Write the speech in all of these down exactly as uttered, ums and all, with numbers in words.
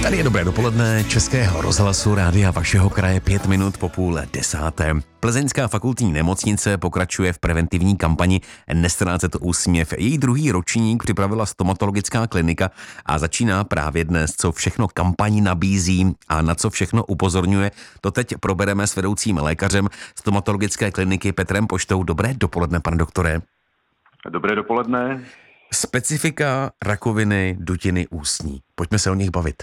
Tady je dobré dopoledne Českého rozhlasu Rádia vašeho kraje pět minut po půl desáté. Plzeňská fakultní nemocnice pokračuje v preventivní kampani Neztrácet úsměv. Její druhý ročník připravila stomatologická klinika a začíná právě dnes, co všechno kampaní nabízí a na co všechno upozorňuje. To teď probereme s vedoucím lékařem stomatologické kliniky Petrem Poštou. Dobré dopoledne, pane doktore. Dobré dopoledne. Specifika rakoviny dutiny ústní. Pojďme se o nich bavit.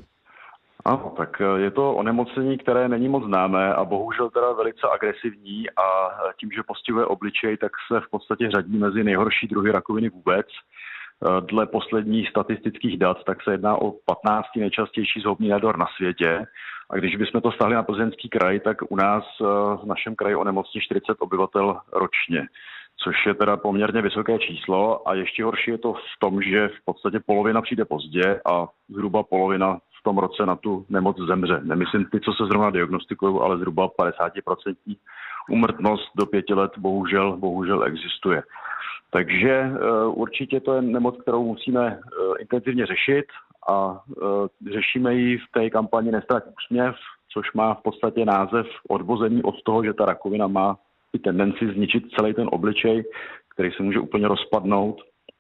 Ano, tak je to onemocnění, které není moc známé a bohužel teda velice agresivní a tím, že postihuje obličej, tak se v podstatě řadí mezi nejhorší druhy rakoviny vůbec. Dle posledních statistických dat tak se jedná o patnáctý nejčastější zhoubný nádor na světě. A když bychom to stáhli na Plzeňský kraj, tak u nás v našem kraji onemocní čtyřicet obyvatel ročně, což je teda poměrně vysoké číslo a ještě horší je to v tom, že v podstatě polovina přijde pozdě a zhruba polovina v tom roce na tu nemoc zemře. Nemyslím ty, co se zrovna diagnostikují, ale zhruba padesát procent úmrtnost do pěti let bohužel, bohužel existuje. Takže uh, určitě to je nemoc, kterou musíme uh, intenzivně řešit a uh, řešíme ji v té kampani Neztrácet úsměv, což má v podstatě název odvození od toho, že ta rakovina má i tendenci zničit celý ten obličej, který se může úplně rozpadnout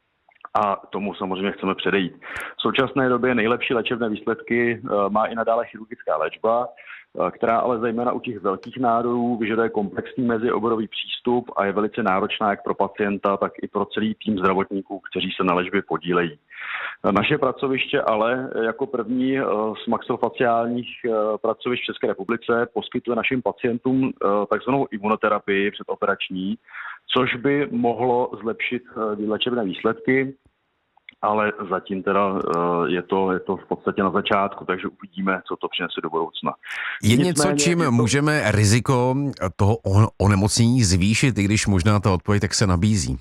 a tomu samozřejmě chceme předejít. V současné době nejlepší léčebné výsledky uh, má i nadále chirurgická léčba, která ale zejména u těch velkých nádorů vyžaduje komplexní mezioborový přístup a je velice náročná jak pro pacienta, tak i pro celý tým zdravotníků, kteří se na léčbě podílejí. Naše pracoviště ale jako první z maxilofaciálních pracovišť v České republice poskytuje našim pacientům takzvanou imunoterapii předoperační, což by mohlo zlepšit léčebné výsledky. Ale zatím teda je to, je to v podstatě na začátku, takže uvidíme, co to přinese do budoucna. Je něco, čím to... můžeme riziko toho onemocnění zvýšit, i když možná ta odpověď tak se nabízí?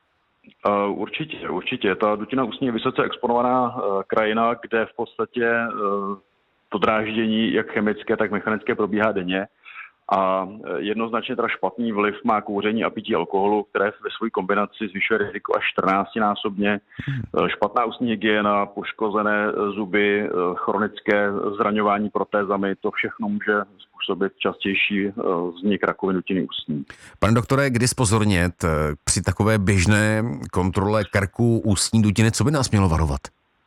Uh, určitě, určitě. Ta dutina ústní je vysoce exponovaná uh, krajina, kde v podstatě uh, to dráždění, jak chemické, tak mechanické, probíhá denně. A jednoznačně teda špatný vliv má kouření a pití alkoholu, které ve své kombinaci zvyšuje riziko až čtrnáctinásobně. Špatná ústní hygiena, poškozené zuby, chronické zraňování protézami, to všechno může způsobit častější vznik rakoviny dutiny ústní. Pane doktore, kdy zpozornět při takové běžné kontrole krku ústní dutiny, co by nás mělo varovat?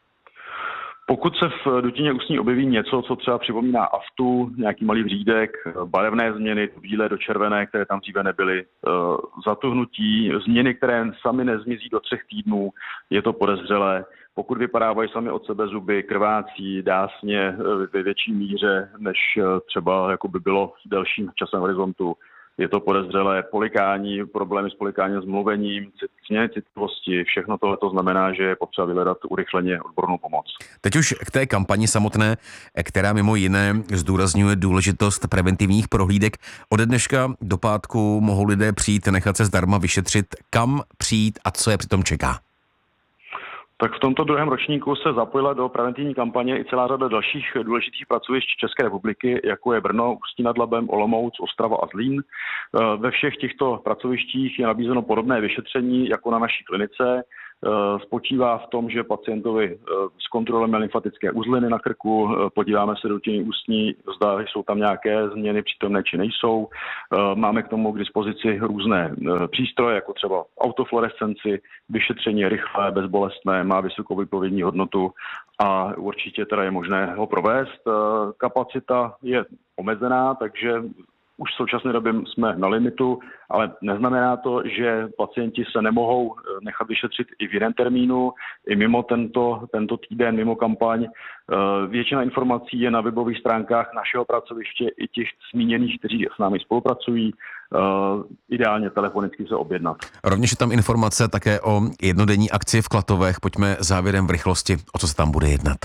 Pokud se v dutině ústní objeví něco, co třeba připomíná aftu, nějaký malý vřídek, barevné změny, bílé do červené, které tam dříve nebyly, zatuhnutí, změny, které sami nezmizí do třech týdnů, je to podezřelé. Pokud vypadávají sami od sebe zuby, krvácí, dásně ve větší míře, než třeba jako by bylo v delším časovém horizontu, je to podezřelé, polikání, problémy s polikáním, s mluvením, změny citlivosti, všechno tohle to znamená, že je potřeba vyhledat urychleně odbornou pomoc. Teď už k té kampani samotné, která mimo jiné zdůrazňuje důležitost preventivních prohlídek. Ode dneška do pátku mohou lidé přijít, nechat se zdarma vyšetřit, kam přijít a co je přitom čeká. Tak v tomto druhém ročníku se zapojila do preventivní kampaně i celá řada dalších důležitých pracovišť České republiky, jako je Brno, Ústí nad Labem, Olomouc, Ostrava a Zlín. Ve všech těchto pracovištích je nabízeno podobné vyšetření jako na naší klinice. Spočívá v tom, že pacientovi zkontrolujeme lymfatické uzliny na krku, podíváme se do dutiny ústní, zda jsou tam nějaké změny přítomné či nejsou. Máme k tomu k dispozici různé přístroje, jako třeba autofluorescenci, vyšetření rychlé, bezbolestné, má vysokou výpovědní hodnotu a určitě teda je možné ho provést. Kapacita je omezená, takže už v současné době jsme na limitu, ale neznamená to, že pacienti se nemohou nechat vyšetřit i v jiném termínu, i mimo tento, tento týden, mimo kampaň. Většina informací je na webových stránkách našeho pracoviště i těch zmíněných, kteří s námi spolupracují. Ideálně telefonicky se objednat. Rovněž je tam informace také o jednodenní akci v Klatovech. Pojďme závěrem v rychlosti, o co se tam bude jednat.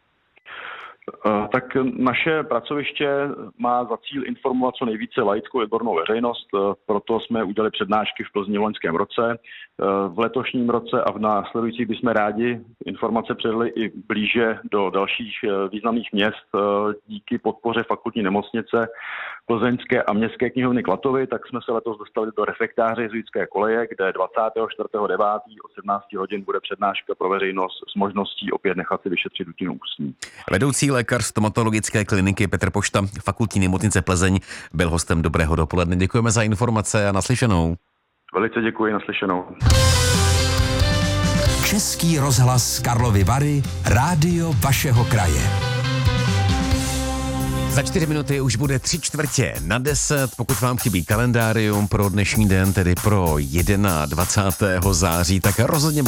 Tak naše pracoviště má za cíl informovat co nejvíce laickou odbornou veřejnost, proto jsme udělali přednášky v Plzni v loňském roce. V letošním roce a v následujících bychom rádi informace předali i blíže do dalších významných měst díky podpoře fakultní nemocnice Plzeňské a městské knihovny Klatovy, tak jsme se letos dostali do refektáře jezuitské koleje, kde dvacátého čtvrtého devátého od sedmnácti hodin bude přednáška pro veřejnost s možností opět nechat si vyšetřit dutinu ústní. Vedoucí lékař stomatologické kliniky Petr Pošta, Fakultní nemocnice Plzeň, byl hostem Dobrého dopoledne. Děkujeme za informace a naslyšenou. Velice děkuji, naslyšenou. Český rozhlas Karlovy Vary, rádio vašeho kraje. Za čtyři minuty už bude tři čtvrtě na deset. Pokud vám chybí kalendárium pro dnešní den, tedy pro dvacátého prvního září, tak rozhodně